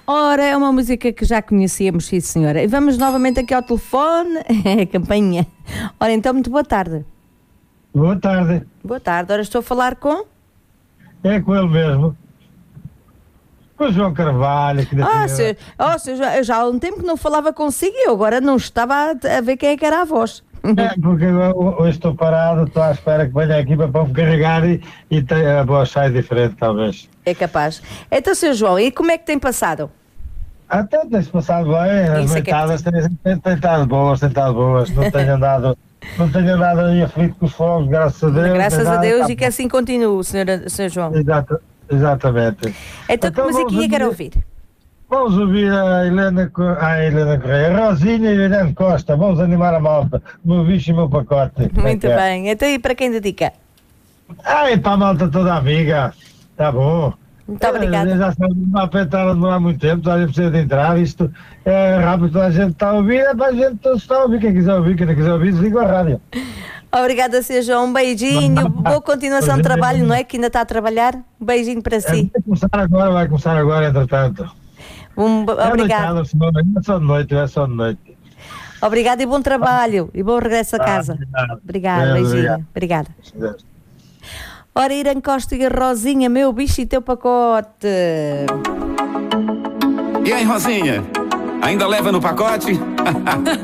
Ora, é uma música que já conhecíamos, sim senhora. E vamos novamente aqui ao telefone. É a campainha. Ora, então, muito boa tarde. Boa tarde. Boa tarde. Ora, estou a falar com... É com ele mesmo. Com o João Carvalho. Que eu já há um tempo que não falava consigo e eu agora não estava a ver quem é que era a voz. É, porque hoje estou parado, estou à espera que venha aqui para me carregar e a voz sai diferente, talvez. É capaz. Então, Sr. João, e como é que tem passado? Até tem-se passado bem, as Isso é que é noitadas têm estado boas, Não tenho andado aí aflito com os fogos, graças a Deus. Graças a Deus e que assim continue, Sr. João. Exatamente. Então que musiquinha quer ouvir? Vamos ouvir a Helena Correia, a Rosinha e a Helena Costa. Vamos animar a malta. Meu bicho e meu pacote. Muito bem. Então e para quem dedica? Ai, para a malta toda amiga. Está bom. Muito obrigada. Já sabe, não há para estar a demorar muito tempo, toda a gente precisa de entrar. Isto é rápido, toda a gente está a ouvir, é para a gente todos está a ouvir. Quem quiser ouvir, quem não quiser ouvir, desliga a rádio. Obrigada, Sr. João. Um beijinho. Boa continuação de trabalho, não é? Que ainda está a trabalhar. Um beijinho para si. Vai começar agora, entretanto. Obrigada. É só de noite. Obrigada e bom trabalho. E bom regresso a casa. Obrigada, beijinho. Obrigada. Ora, Irã Costa e a Rosinha, meu bicho e teu pacote. E aí, Rosinha? Ainda leva no pacote?